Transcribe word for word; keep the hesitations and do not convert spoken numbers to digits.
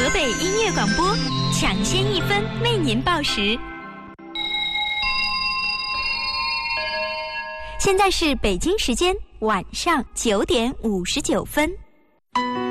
河北音乐广播，抢先一分为您报时。现在是北京时间晚上九点五十九分。